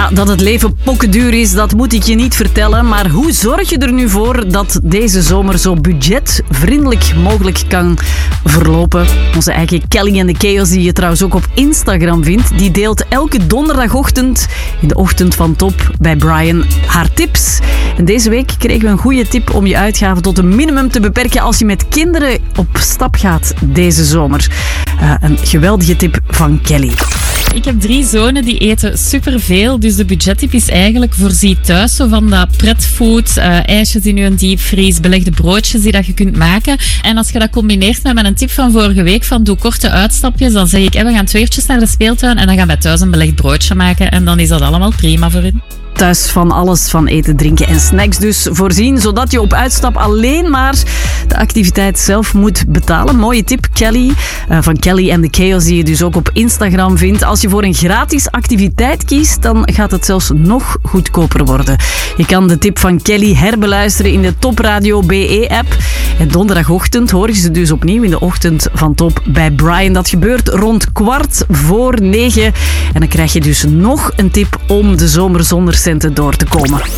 Ja, dat het leven pokkenduur is, dat moet ik je niet vertellen. Maar hoe zorg je er nu voor dat deze zomer zo budgetvriendelijk mogelijk kan verlopen? Onze eigen Kelly and the Chaos, die je trouwens ook op Instagram vindt, die deelt elke donderdagochtend in de ochtend van Top bij Brian haar tips. En deze week kregen we een goede tip om je uitgaven tot een minimum te beperken als je met kinderen op stap gaat deze zomer. Een geweldige tip van Kelly. Ik heb 3 zonen die eten superveel, dus de budgettip is eigenlijk voorzie thuis zo van dat pretfood, ijsjes in je diepvries, belegde broodjes die dat je kunt maken. En als je dat combineert met een tip van vorige week van doe korte uitstapjes, dan zeg ik we gaan 2 uurtjes naar de speeltuin en dan gaan wij thuis een belegd broodje maken en dan is dat allemaal prima voor u. Thuis van alles, van eten, drinken en snacks dus voorzien, zodat je op uitstap alleen maar de activiteit zelf moet betalen. Mooie tip, Kelly, van Kelly and the Chaos, die je dus ook op Instagram vindt. Als je voor een gratis activiteit kiest, dan gaat het zelfs nog goedkoper worden. Je kan de tip van Kelly herbeluisteren in de Top Radio BE-app. En donderdagochtend hoor je ze dus opnieuw in de ochtend van Top bij Brian. Dat gebeurt rond 9:15. En dan krijg je dus nog een tip om de zomer zonder centen door te komen.